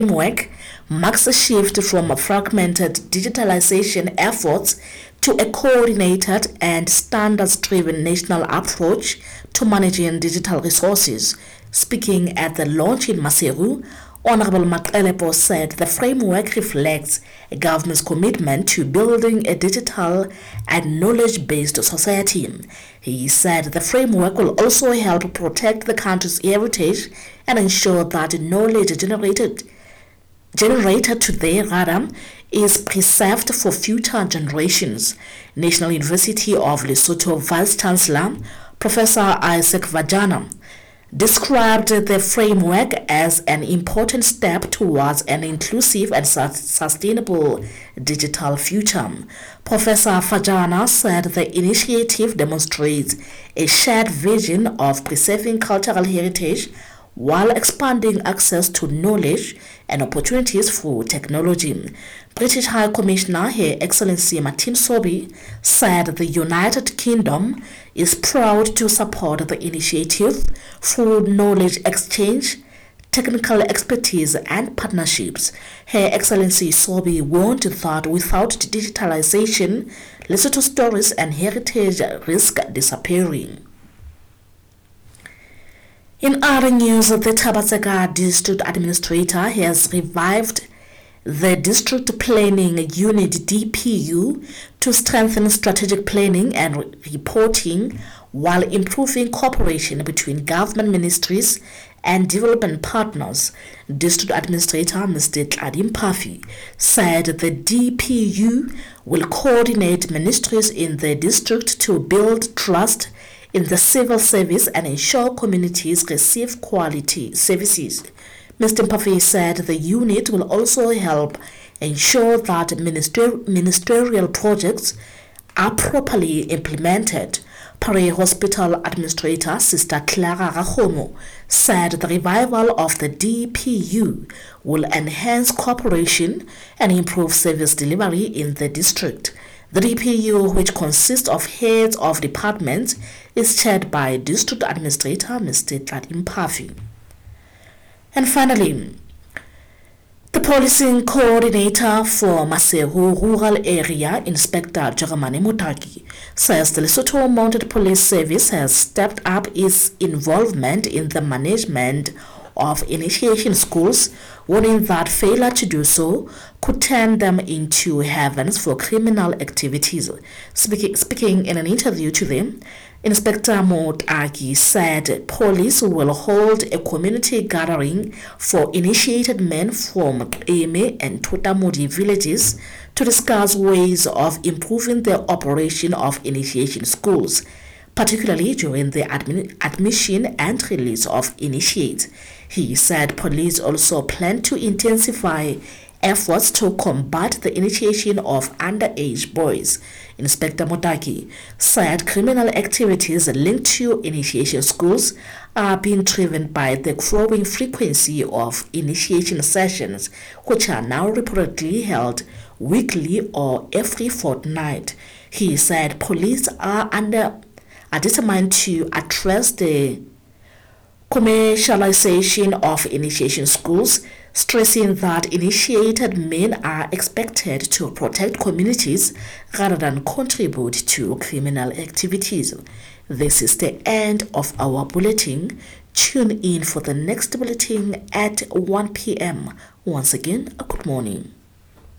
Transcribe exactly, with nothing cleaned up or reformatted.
framework marks a shift from fragmented digitalization efforts to a coordinated and standards-driven national approach to managing digital resources. Speaking at the launch in Maseru, Honorable Maqelepo said the framework reflects a government's commitment to building a digital and knowledge-based society. He said the framework will also help protect the country's heritage and ensure that knowledge generated generated today rather is preserved for future generations. National University of Lesotho Vice Chancellor Professor Isaac Vajana described the framework as an important step towards an inclusive and sustainable digital future. Professor Vajana said the initiative demonstrates a shared vision of preserving cultural heritage while expanding access to knowledge and opportunities through technology. British High Commissioner Her Excellency Martin Sobey said the United Kingdom is proud to support the initiative through knowledge exchange, technical expertise and partnerships. Her Excellency Sobey warned that without digitalization, Lesotho stories and heritage risk disappearing. In other news, the Tabatsega District Administrator has revived the District Planning Unit D P U to strengthen strategic planning and reporting while improving cooperation between government ministries and development partners. District Administrator Mister Tladim Pafi said the D P U will coordinate ministries in the district to build trust in the civil service and ensure communities receive quality services. Mister Mpafi said the unit will also help ensure that minister ministerial projects are properly implemented. Pare Hospital Administrator Sister Clara Rahomo said the revival of the D P U will enhance cooperation and improve service delivery in the district. The D P U, which consists of heads of departments, is chaired by District Administrator Mister Tladim Pafi. And finally, the policing coordinator for Maseru Rural Area, Inspector Jeremane Mutaki, says the Lesotho Mounted Police Service has stepped up its involvement in the management of initiation schools, warning that failure to do so could turn them into havens for criminal activities. Speaking, speaking in an interview to them, Inspector Mutaki said police will hold a community gathering for initiated men from Eme and Tutamudi villages to discuss ways of improving the operation of initiation schools, particularly during the admi admission and release of initiates. He said police also plan to intensify efforts to combat the initiation of underage boys. Inspector Mutaki said criminal activities linked to initiation schools are being driven by the growing frequency of initiation sessions, which are now reportedly held weekly or every fortnight. He said police are under are determined to address the commercialization of initiation schools, stressing that initiated men are expected to protect communities rather than contribute to criminal activities. This is the end of our bulletin. Tune in for the next bulletin at one p m Once again, a good morning.